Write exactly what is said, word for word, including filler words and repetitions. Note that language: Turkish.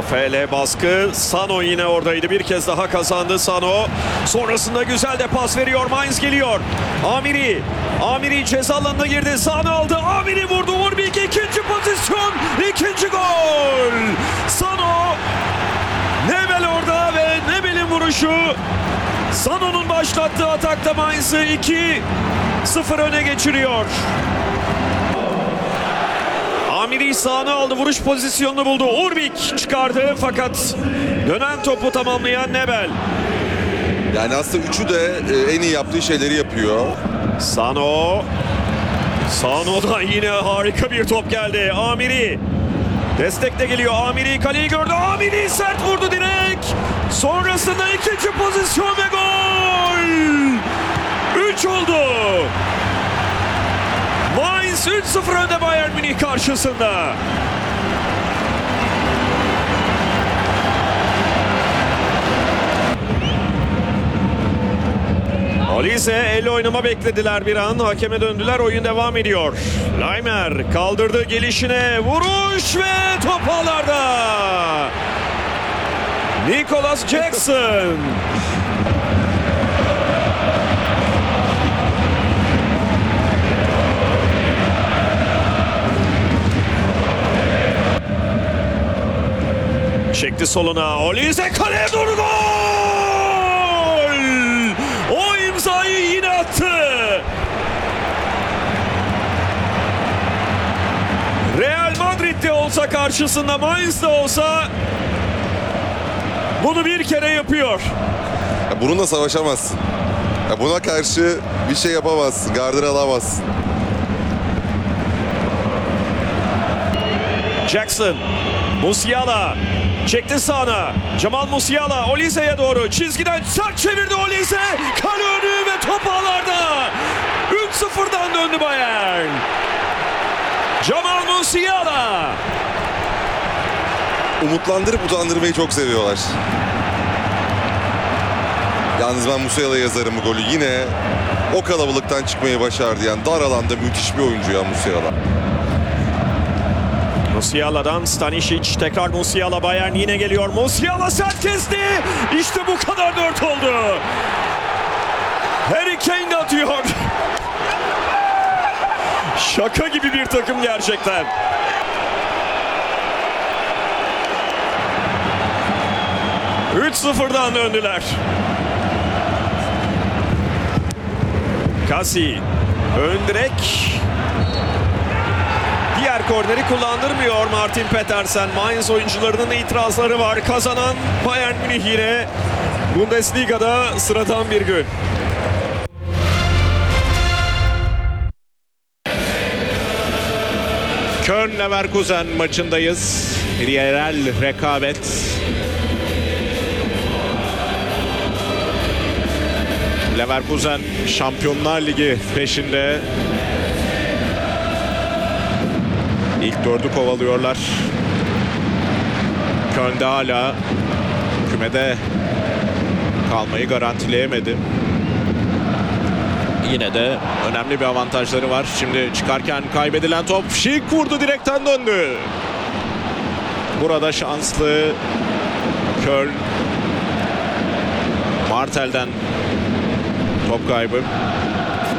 Rafael'e baskı. Sano yine oradaydı. Bir kez daha kazandı Sano. Sonrasında güzel de pas veriyor. Mainz geliyor. Amiri. Amiri ceza alanına girdi. Sano aldı. Amiri vurdu. Urbik ikinci pozisyon. İkinci gol. Sano. Nebel orada ve Nebel'in vuruşu. Sano'nun başlattığı atakta Mainz'ı iki sıfır öne geçiriyor. Amiri sağını aldı. Vuruş pozisyonunu buldu. Urbik çıkardı fakat dönen topu tamamlayan Nebel. Yani aslında üçü de en iyi yaptığı şeyleri yapıyor. Sano. Sano'dan yine harika bir top geldi. Amiri. Destek de geliyor. Amiri kaleyi gördü. Amiri sert vurdu direkt. Sonrasında ikinci pozisyon ve gol. üç oldu. Mainz üç sıfır önde Bayern Münih karşısında. Olise el oynama beklediler bir an. Hakeme döndüler. Oyun devam ediyor. Laimer kaldırdı gelişine. Vuruş ve top ağlarda. Nicholas Jackson. Çekti soluna. Olise kaleye doğru gol! O imzayı yine attı. Real Madrid'de olsa karşısında, Mainz'de olsa bunu bir kere yapıyor. Ya bununla savaşamazsın. Ya buna karşı bir şey yapamazsın. Gardını alamazsın. Jackson. Musiala. Çekti sağına. Cemal Musiala Olise'ye doğru. Çizgiden sert çevirdi Olise. Kale önü ve top ağlarda. üç sıfırdan döndü Bayern. Cemal Musiala. Umutlandırıp utandırmayı çok seviyorlar. Yalnız ben Musiala'ya yazarım bu golü. Yine o kalabalıktan çıkmayı başardı. Yani dar alanda müthiş bir oyuncu ya Musiala. Musiala'dan Stanisic, tekrar Musiala, Bayern yine geliyor. Musiala sert kesti. İşte bu kadar, dört oldu. Harry Kane atıyor. Şaka gibi bir takım gerçekten. üç sıfırdan döndüler. Kasi ön direk. Diğer korneri kullandırmıyor Martin Petersen. Mainz oyuncularının itirazları var. Kazanan Bayern Münih yine. Bundesliga'da sıradan bir gün. Köln-Leverkusen maçındayız. Bir yerel rekabet. Leverkusen Şampiyonlar Ligi peşinde. İlk dördü kovalıyorlar. Köln'de hala kümede kalmayı garantileyemedi. Yine de önemli bir avantajları var. Şimdi çıkarken kaybedilen top, Schick vurdu, direkten döndü. Burada şanslı Köln. Martel'den top kaybı.